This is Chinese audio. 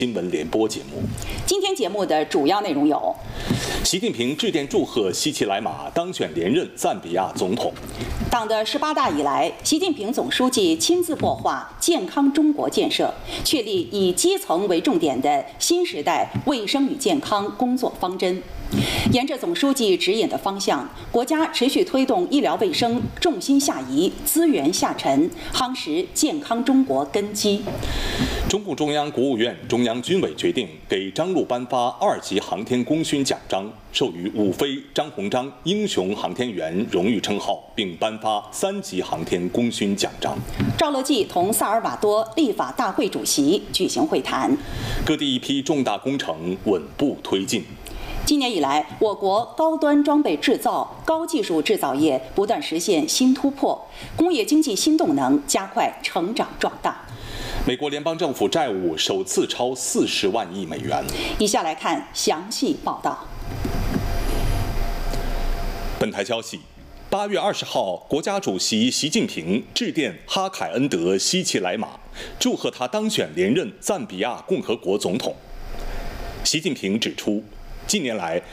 新闻联播节目。 今天节目的主要内容有： 习近平致电祝贺希奇莱马当选连任赞比亚总统； 党的18大以来，习近平总书记亲自擘画健康中国建设，确立以基层为重点的新时代卫生与健康工作方针。沿着总书记指引的方向，国家持续推动医疗卫生重心下移、资源下沉，夯实健康中国根基。 中共中央、国务院、中央军委决定给张陆颁发2级航天功勋奖章，授予伍飞、张鸿章英雄航天员荣誉称号，并颁发3级航天功勋奖章。 赵乐际同萨尔瓦多立法大会主席举行会谈。 各地一批重大工程稳步推进。 今年以来，我国高端装备制造、高技术制造业不断实现新突破，工业经济新动能加快成长壮大。 美国联邦政府债务首次超40万亿美元。 以下来看详细报道。 本台消息：8月20号，国家主席习近平致电哈凯恩德·希奇莱马，祝贺他当选连任赞比亚共和国总统。习近平指出，近年来，